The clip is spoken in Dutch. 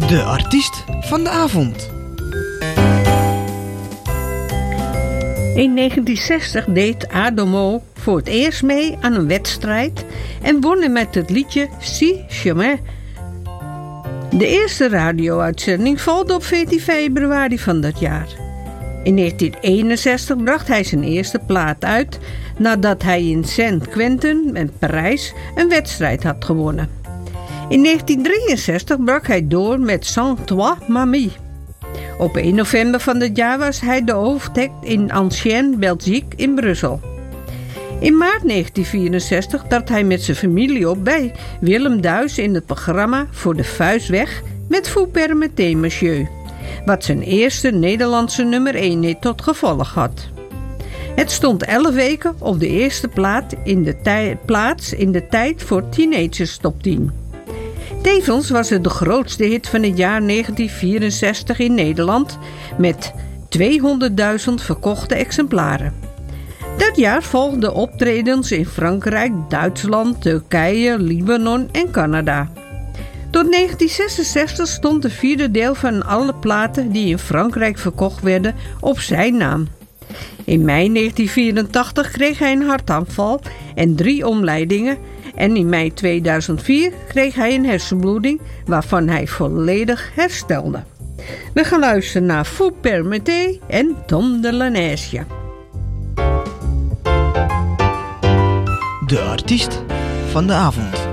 De artiest van de avond. In 1960 deed Adamo voor het eerst mee aan een wedstrijd en won hij met het liedje Si Chemin. De eerste radio-uitzending volgde op 14 februari van dat jaar. In 1961 bracht hij zijn eerste plaat uit nadat hij in Saint-Quentin en Parijs een wedstrijd had gewonnen. In 1963 brak hij door met Sans toi mamie. Op 1 november van dat jaar was hij de hoofdact in Ancienne Belgique in Brussel. In maart 1964 trad hij met zijn familie op bij Willem Duis in het programma Voor de Vuist Weg met Vous permettez, monsieur, wat zijn eerste Nederlandse nummer 1 hit tot gevolg had. Het stond 11 weken op de eerste plaats in de tijd voor Teenagers Top 10. Tevens was het de grootste hit van het jaar 1964 in Nederland met 200.000 verkochte exemplaren. Dat jaar volgden optredens in Frankrijk, Duitsland, Turkije, Libanon en Canada. Tot 1966 stond de vierde deel van alle platen die in Frankrijk verkocht werden op zijn naam. In mei 1984 kreeg hij een hartaanval en 3 omleidingen en in mei 2004 kreeg hij een hersenbloeding waarvan hij volledig herstelde. We gaan luisteren naar Vous permettez en Tom de la Neige. De artiest van de avond.